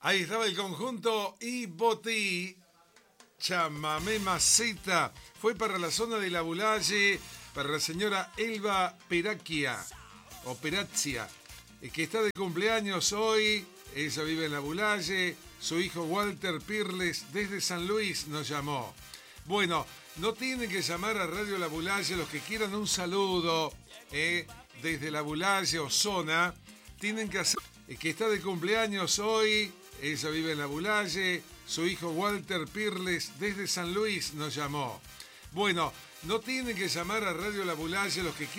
Ahí estaba el conjunto Ibotí, Chamamé Maceta. Fue para la zona de la Bulalle, para la señora Elba Perazia, que está de cumpleaños hoy. Ella vive en la Bulalle. Su hijo Walter Pirles desde San Luis nos llamó. Bueno, no tienen que llamar a Radio La Bulalle los que quieran un saludo desde la Bulalle o zona. Tienen que hacer que está de cumpleaños hoy. Ella vive en la Bulalle. Su hijo Walter Pirles desde San Luis nos llamó. Bueno, no tienen que llamar a Radio La Bulalle los que quieran.